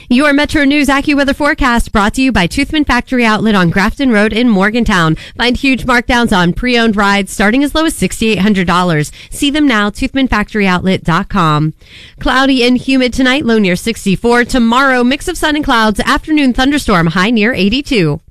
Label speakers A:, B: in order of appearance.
A: Your Metro News AccuWeather forecast brought to you by Toothman Factory Outlet on Grafton Road in Morgantown. Find huge markdowns on pre-owned rides starting as low as $6,800. See them now, toothmanfactoryoutlet.com. Cloudy and humid tonight, low near 64. Tomorrow, mix of sun and clouds. Afternoon thunderstorm, high near 82.